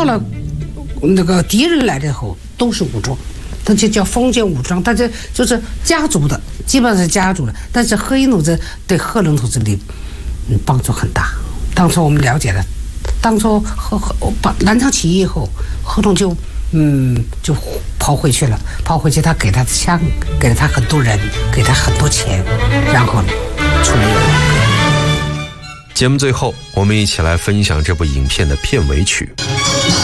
到了那个敌人来了以后，都是武装，他就叫封建武装，大家就是家族的，基本上是家族的。但是贺一同志对贺龙同志的帮助很大。当初我们了解了，当初把南昌起义以后，贺龙就跑回去了，他给他的枪，给了他很多人，给他很多钱，然后出来了。 节目最后，我们一起来分享这部影片的片尾曲。